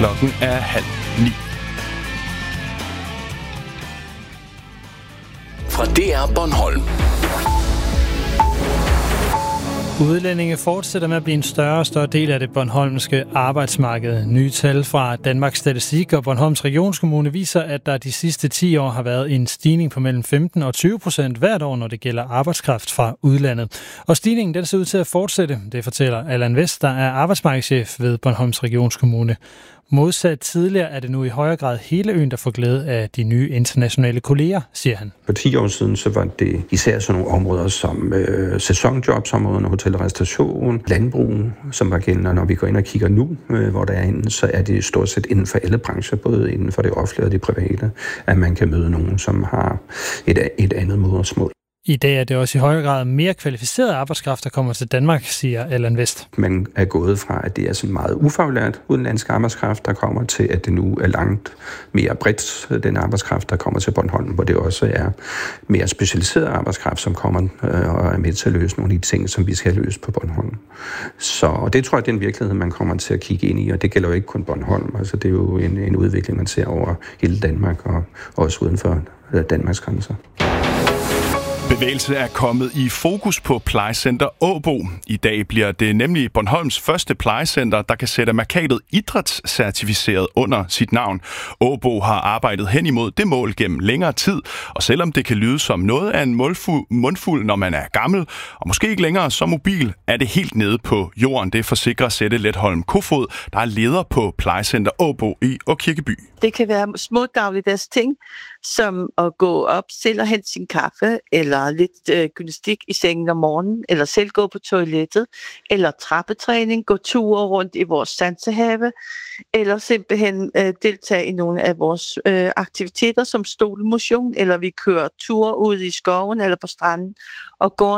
Klokken er 8:30. Fra DR Bornholm. Udlændinge fortsætter med at blive en større og større del af det bornholmske arbejdsmarked. Nye tal fra Danmarks Statistik og Bornholms Regionskommune viser, at der de sidste 10 år har været en stigning på mellem 15% og 20% hvert år, når det gælder arbejdskraft fra udlandet. Og stigningen den ser ud til at fortsætte, det fortæller Allan West, der er arbejdsmarkedschef ved Bornholms Regionskommune. Modsat tidligere er det nu i højere grad hele øen, der får glæde af de nye internationale kolleger, siger han. For 10 år siden så var det især sådan nogle områder som sæsonjobsområderne, hotel og restauration, landbrug, som var gældende. Når vi går ind og kigger nu, hvor der er inde, så er det stort set inden for alle brancher, både inden for det offentlige og det private, at man kan møde nogen, som har et andet modersmål. I dag er det også i højere grad mere kvalificeret arbejdskraft, der kommer til Danmark, siger Allan West. Man er gået fra, at det er sådan meget ufaglært udenlandsk arbejdskraft, der kommer til, at det nu er langt mere bredt, den arbejdskraft, der kommer til Bornholm, hvor det også er mere specialiseret arbejdskraft, som kommer og er med til at løse nogle af de ting, som vi skal løse på Bornholm. Så det tror jeg, det er en virkelighed, man kommer til at kigge ind i, og det gælder jo ikke kun Bornholm. Altså, det er jo en udvikling, man ser over hele Danmark og også uden for Danmarks grænser. Bevægelse er kommet i fokus på plejecenter Åbo. I dag bliver det nemlig Bornholms første plejecenter, der kan sætte mærkatet idrætscertificeret under sit navn. Åbo har arbejdet hen imod det mål gennem længere tid, og selvom det kan lyde som noget af en mundfuld, når man er gammel, og måske ikke længere så mobil, er det helt nede på jorden. Det forsikrer Sette Letholm Kofod, der er leder på plejecenter Åbo i Åkirkeby. Det kan være små dagligdags ting, som at gå op selv og hente sin kaffe, eller lidt gymnastik i sengen om morgenen, eller selv gå på toilettet, eller trappetræning, gå ture rundt i vores sansehave, eller simpelthen deltage i nogle af vores aktiviteter som stolmotion, eller vi kører ture ud i skoven eller på stranden og går